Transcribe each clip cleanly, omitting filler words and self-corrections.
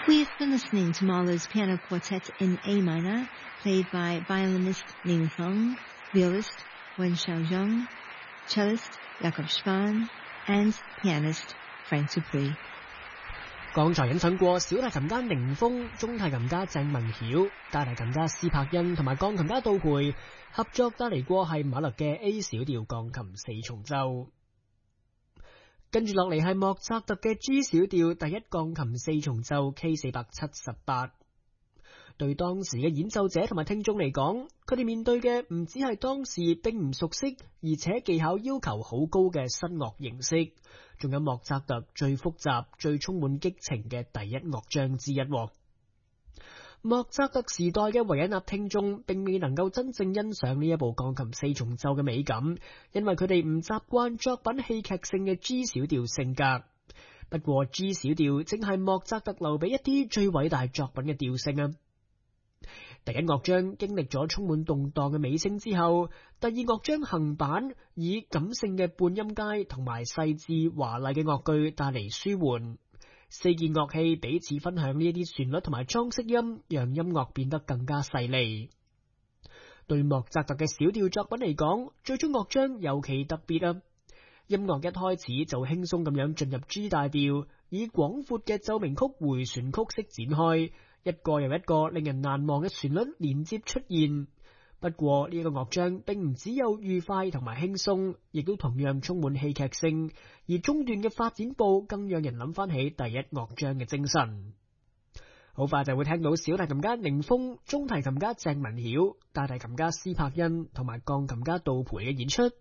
We've been listening to Mahler's Piano Quartet in A minor, played by violinist Ning Feng, violist Wen Xiaozhong, cellist Jakob Spahn, and pianist Frank Dupree。 剛才欣賞過小提琴家寧峰、中提琴家鄭文曉、大提琴家施柏恩同埋鋼琴家杜培合作帶嚟過係馬勒嘅 A 小調鋼琴四重奏。跟住落嚟係莫扎特嘅 G 小調第一鋼琴四重奏 K478。對當時嘅演奏者同埋聽眾嚟講，佢哋面對嘅唔只係當時並唔熟悉而且技巧要求好高嘅新樂形式，仲有莫扎特最複雜最充滿激情嘅第一樂章之一。莫扎特時代嘅維也納聽眾並未能夠真正欣賞呢一部鋼琴四重奏嘅美感，因為佢哋唔習慣作品戲劇性嘅 G 小調性格。不過 G 小調正係莫扎特留俾一啲最偉大作品嘅調性啊！第一樂章經歷咗充滿動盪嘅尾聲之後，第二樂章行板以感性嘅半音階同埋細緻華麗嘅樂句帶嚟舒緩。四件樂器彼此分享呢一啲旋律同埋裝飾音，讓音樂變得更加細膩。對莫扎特嘅小調作品嚟講，最終樂章尤其特別啊！音樂一開始就輕鬆咁樣進入 G 大調，以廣闊嘅奏鳴曲回旋曲式展開，一個又一個令人難忘嘅旋律連接出現。不過呢個樂章並唔只有愉快同埋輕鬆，亦都同樣充滿戲劇性，而中段嘅發展部更讓人諗翻起第一樂章嘅精神。好快就會聽到小提琴家寧峰、中提琴家鄭文曉、大提琴家施柏恩同埋鋼琴家杜培嘅演出。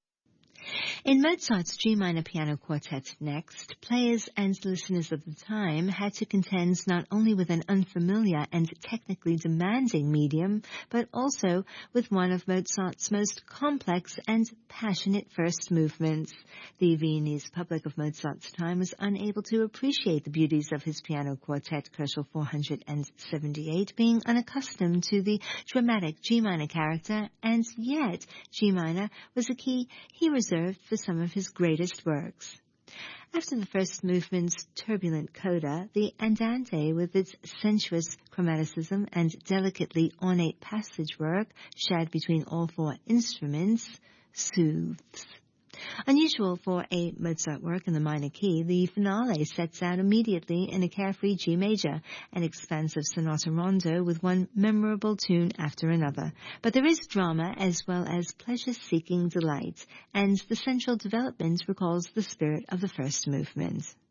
In Mozart's G minor piano quartet next, players and listeners of the time had to contend not only with an unfamiliar and technically demanding medium, but also with one of Mozart's most complex and passionate first movements. The Viennese public of Mozart's time was unable to appreciate the beauties of his piano quartet Kochel 478, being unaccustomed to the dramatic G minor character, and yet G minor was a key he reserved for some of his greatest works. After the first movement's turbulent coda, the Andante, with its sensuous chromaticism and delicately ornate passage work shared between all four instruments, soothes. Unusual for a Mozart work in the minor key, the finale sets out immediately in a carefree G major, an expansive sonata rondo with one memorable tune after another. But there is drama as well as pleasure-seeking delight, and the central development recalls the spirit of the first movement.